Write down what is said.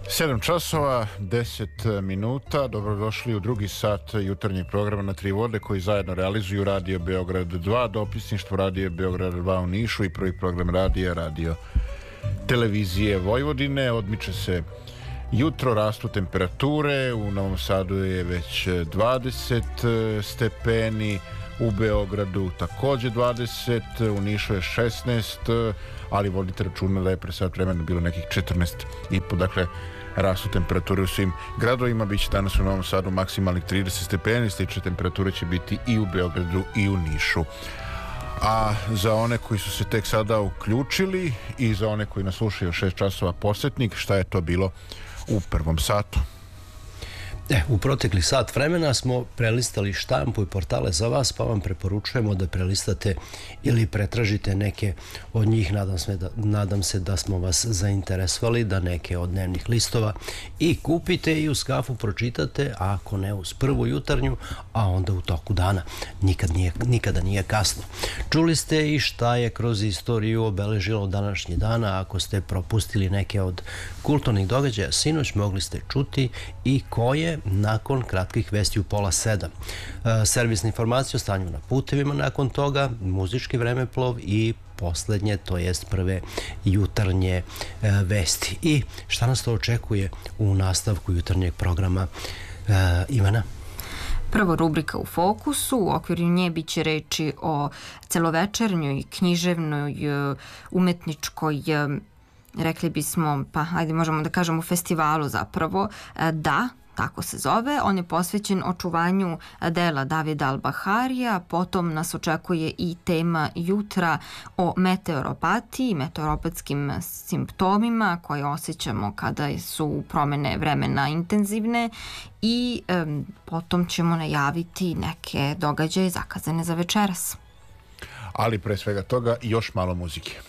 7 časova, 10 minuta. Dobrodošli u drugi sat jutarnjeg programa na Tri vode koji zajedno realizuju Radio Beograd 2, dopisništvo Radio Beograd 2 u Nišu i prvi program radija, Radio Televizije Vojvodine. Odmiče se jutro, rastu temperature, u Novom Sadu je već 20 stepeni, u Beogradu takođe 20, u Nišu je 16, ali vodite računa da je pre sat vremena bilo nekih 14,5, dakle rastu temperature u svim gradovima. Biće danas u Novom Sadu maksimalnih 30 stepeni, slične temperature će biti i u Beogradu i u Nišu. A za one koji su se tek sada uključili i za one koji nas slušaju 6 časova posetnik, šta je to bilo u prvom satu? U proteklih sat vremena smo prelistali štampu i portale za vas, pa vam preporučujemo da prelistate ili pretražite neke od njih. Nadam se da smo vas zainteresovali, da neke od dnevnih listova i kupite i uz kafu pročitate, a ako ne uz prvu jutarnju, a onda u toku dana. Nikada nije kasno. Čuli ste i šta je kroz istoriju obeležilo današnji dana. Ako ste propustili neke od kulturnih događaja sinoć, mogli ste čuti i koje nakon kratkih vesti u 6:30. Servisna informacija o stanju na putevima, nakon toga muzički vremeplov i poslednje, to jest prve jutarnje vesti. I šta nas to očekuje u nastavku jutarnjeg programa, Ivana? Prvo rubrika u fokusu, u okviru nje biće reči o celovečernjoj, književnoj, umetničkoj, rekli bismo, pa ajde možemo da kažemo festivalu zapravo, Da, tako se zove. On je posvećen očuvanju dela Davida Al-Baharija, potom nas očekuje i tema jutra o meteoropatiji, meteoropatskim simptomima koje osjećamo kada su promene vremena intenzivne i potom ćemo najaviti neke događaje zakazane za večeras. Ali pre svega toga još malo muzike.